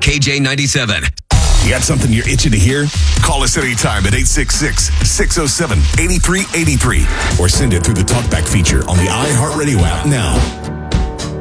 KJ97. You got something you're itching to hear? Call us anytime at 866-607-8383 or send it through the TalkBack feature on the iHeartRadio app now.